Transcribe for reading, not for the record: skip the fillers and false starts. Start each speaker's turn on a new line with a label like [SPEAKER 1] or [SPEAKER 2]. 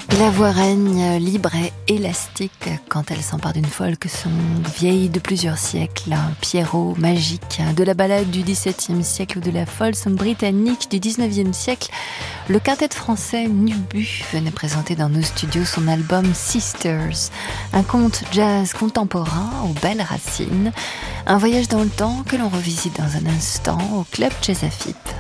[SPEAKER 1] La voix règne libre et élastique quand elle s'empare d'une folk son vieille de plusieurs siècles, un Pierrot magique, de la ballade du XVIIe siècle ou de la folk song britannique du XIXe siècle. Le quintet français Nubu venait présenter dans nos studios son album Sisters, un conte jazz contemporain aux belles racines, un voyage dans le temps que l'on revisite dans un instant au Club Jazz Afip.